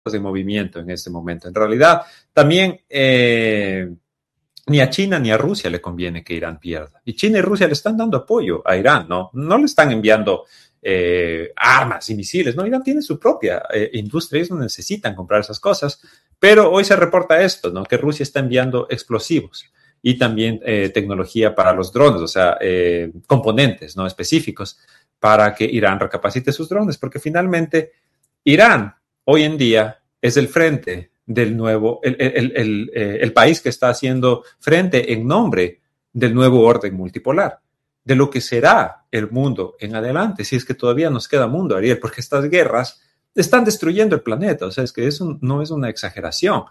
de movimiento en este momento. En realidad, también ni a China ni a Rusia le conviene que Irán pierda. Y China y Rusia le están dando apoyo a Irán, ¿no? No le están enviando armas y misiles, ¿no? Irán tiene su propia industria, ellos no necesitan comprar esas cosas, pero hoy se reporta esto, ¿no? Que Rusia está enviando explosivos y también tecnología para los drones, o sea, componentes, ¿no? Específicos para que Irán recapacite sus drones, porque finalmente Irán hoy en día es el frente del nuevo, el país que está haciendo frente en nombre del nuevo orden multipolar, de lo que será el mundo en adelante, si es que todavía nos queda mundo, Ariel, porque estas guerras están destruyendo el planeta, o sea, es que eso no es una exageración.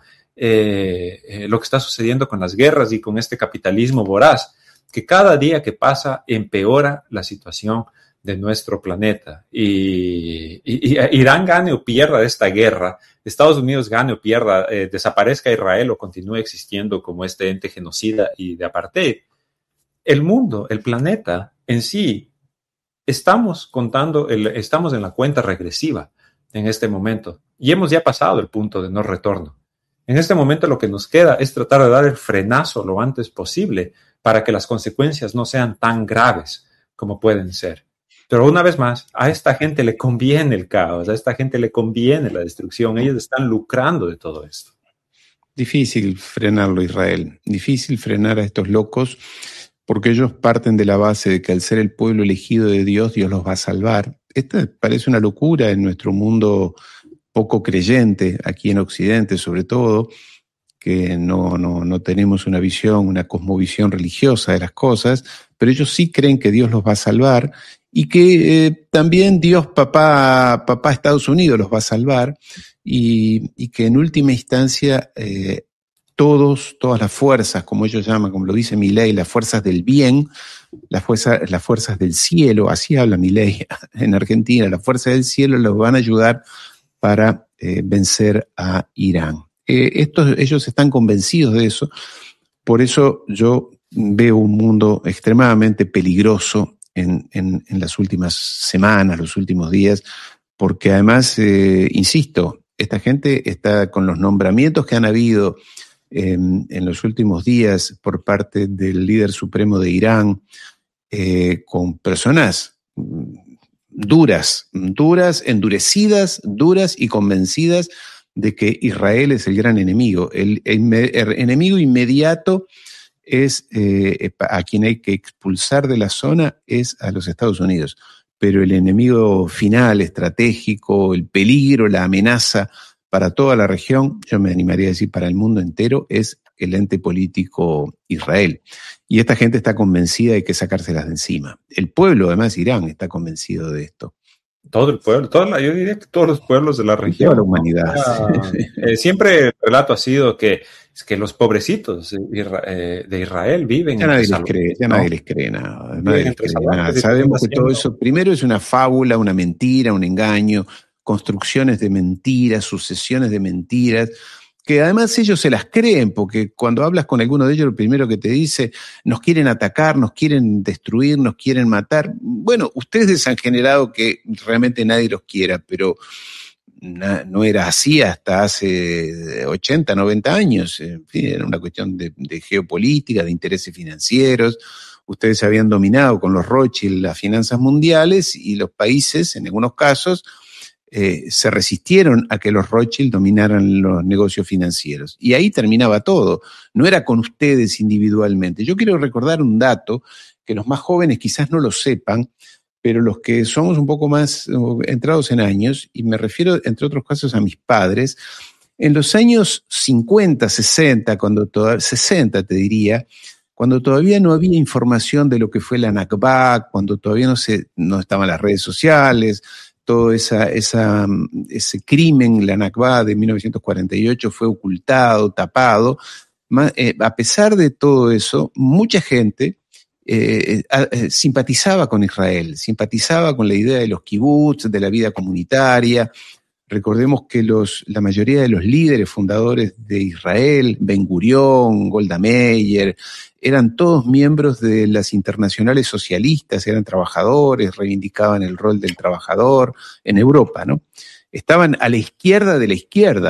Lo que está sucediendo con las guerras y con este capitalismo voraz, que cada día que pasa empeora la situación de nuestro planeta. Y Irán gane o pierda esta guerra, Estados Unidos gane o pierda, desaparezca Israel o continúe existiendo como este ente genocida y de apartheid, el mundo, el planeta en sí, estamos en la cuenta regresiva en este momento y hemos ya pasado el punto de no retorno. En este momento lo que nos queda es tratar de dar el frenazo lo antes posible para que las consecuencias no sean tan graves como pueden ser. Pero una vez más, a esta gente le conviene el caos, a esta gente le conviene la destrucción, ellos están lucrando de todo esto. Difícil frenarlo, Israel, difícil frenar a estos locos, porque ellos parten de la base de que al ser el pueblo elegido de Dios, Dios los va a salvar. Esta parece una locura en nuestro mundo poco creyente, aquí en Occidente sobre todo, que no tenemos una visión, una cosmovisión religiosa de las cosas, pero ellos sí creen que Dios los va a salvar y que también Dios, papá Estados Unidos los va a salvar y que en última instancia todas las fuerzas, como ellos llaman, como lo dice Milei, las fuerzas del bien, las fuerzas del cielo, así habla Milei en Argentina, las fuerzas del cielo los van a ayudar para vencer a Irán. Ellos están convencidos de eso, por eso yo veo un mundo extremadamente peligroso en las últimas semanas, los últimos días, porque además, insisto, esta gente está con los nombramientos que han habido en los últimos días por parte del líder supremo de Irán, con personas duras, endurecidas, duras y convencidas de que Israel es el gran enemigo. El enemigo inmediato es a quien hay que expulsar de la zona es a los Estados Unidos. Pero el enemigo final, estratégico, el peligro, la amenaza para toda la región, yo me animaría a decir para el mundo entero, es el ente político Israel. Y esta gente está convencida de que hay que sacárselas de encima. El pueblo, además, Irán, está convencido de esto. Todo el pueblo, yo diría que todos los pueblos de la región. Toda la humanidad. Siempre el relato ha sido que los pobrecitos de Israel viven ya nadie les cree nada. Sabemos que todo eso, primero, es una fábula, una mentira, un engaño, construcciones de mentiras, sucesiones de mentiras, que además ellos se las creen, porque cuando hablas con alguno de ellos, lo primero que te dice, nos quieren atacar, nos quieren destruir, nos quieren matar. Bueno, ustedes han generado que realmente nadie los quiera, pero no era así hasta hace 80, 90 años. En fin, era una cuestión de geopolítica, de intereses financieros. Ustedes habían dominado con los Rothschild las finanzas mundiales y los países, en algunos casos, se resistieron a que los Rothschild dominaran los negocios financieros. Y ahí terminaba todo. No era con ustedes individualmente. Yo quiero recordar un dato que los más jóvenes quizás no lo sepan, pero los que somos un poco más entrados en años, y me refiero, entre otros casos, a mis padres, en los años 50, 60, 60 te diría, cuando todavía no había información de lo que fue la Nakba, cuando todavía no estaban las redes sociales, todo ese crimen, la Nakba de 1948, fue ocultado, tapado. A pesar de todo eso, mucha gente simpatizaba con Israel, simpatizaba con la idea de los kibutz, de la vida comunitaria. Recordemos que la mayoría de los líderes fundadores de Israel, Ben Gurión, Golda Meir, eran todos miembros de las internacionales socialistas, eran trabajadores, reivindicaban el rol del trabajador en Europa, ¿no? estaban a la izquierda de la izquierda.